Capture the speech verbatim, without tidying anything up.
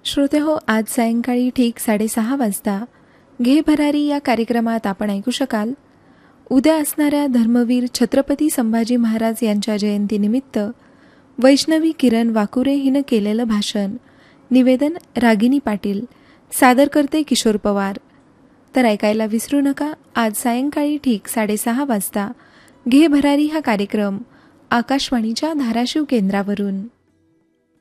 श्रोते हो, आज सायंकाळी ठीक साडेसहा वाजता घे भरारी या कार्यक्रमात आपण ऐकू शकाल उद्या असणाऱ्या धर्मवीर छत्रपती संभाजी महाराज यांच्या जयंतीनिमित्त वैष्णवी किरण वाकुरे हिनं केलेलं भाषण. निवेदन रागिनी पाटील. सादर करते किशोर पवार. तर ऐकायला विसरू नका आज सायंकाळी ठीक साडेसहा वाजता घे भरारी हा कार्यक्रम आकाशवाणीच्या धाराशिव केंद्रावरून.